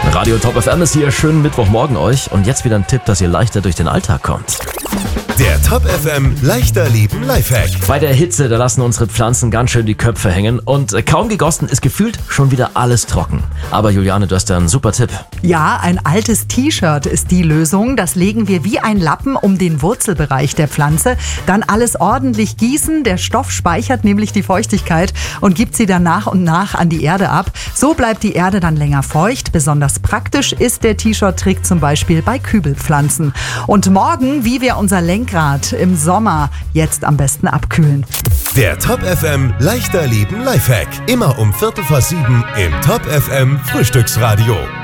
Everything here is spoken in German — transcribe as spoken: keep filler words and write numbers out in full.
Radio Top F M ist hier. Schönen Mittwochmorgen euch. Und jetzt wieder ein Tipp, dass ihr leichter durch den Alltag kommt. Der Top F M leichter leben Lifehack. Bei der Hitze, da lassen unsere Pflanzen ganz schön die Köpfe hängen. Und kaum gegossen ist gefühlt schon wieder alles trocken. Aber Juliane, du hast da einen super Tipp. Ja, ein altes T-Shirt ist die Lösung. Das legen wir wie ein Lappen um den Wurzelbereich der Pflanze. Dann alles ordentlich gießen. Der Stoff speichert nämlich die Feuchtigkeit und gibt sie dann nach und nach an die Erde ab. So bleibt die Erde dann länger feucht. Besonders praktisch ist der T-Shirt-Trick zum Beispiel bei Kübelpflanzen. Und morgen, wie wir unser Lenkrad im Sommer jetzt am besten abkühlen. Der Top F M leichter leben Lifehack. Immer um Viertel vor sieben im Top F M Frühstücksradio.